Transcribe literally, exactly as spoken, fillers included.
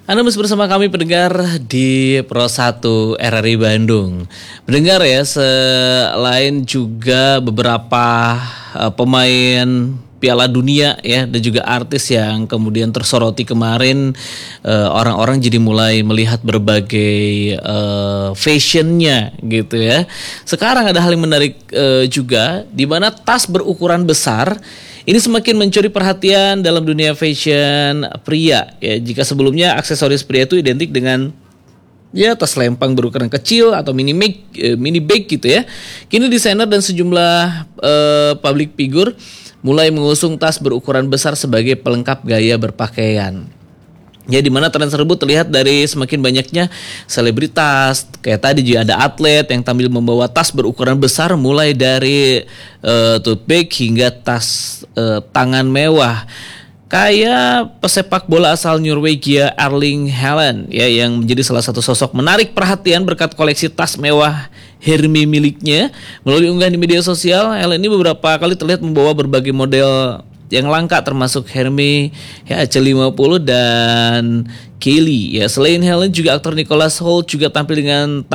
Anda masih bersama kami pendengar di Pro satu R R I Bandung. Pendengar ya, selain juga beberapa uh, pemain Piala Dunia ya dan juga artis yang kemudian tersoroti kemarin, uh, orang-orang jadi mulai melihat berbagai uh, fashionnya gitu ya. Sekarang ada hal yang menarik uh, juga, di mana tas berukuran besar ini semakin mencuri perhatian dalam dunia fashion pria ya. Jika sebelumnya aksesoris pria itu identik dengan ya tas lempang berukuran kecil atau mini bag, mini bag gitu ya. Kini desainer dan sejumlah uh, public figure mulai mengusung tas berukuran besar sebagai pelengkap gaya berpakaian. Ya, di mana tren tersebut terlihat dari semakin banyaknya selebritas. Kayak tadi juga ada atlet yang tampil membawa tas berukuran besar, mulai dari uh, tote bag hingga tas uh, tangan mewah. Kayak pesepak bola asal Norwegia Erling Haaland ya, yang menjadi salah satu sosok menarik perhatian berkat koleksi tas mewah Hermes miliknya. Melalui unggahan di media sosial, Haaland ini beberapa kali terlihat membawa berbagai model yang langka termasuk Hermes ya, C lima puluh dan Kelly ya. Selain Haaland juga aktor Nicholas Hoult juga tampil dengan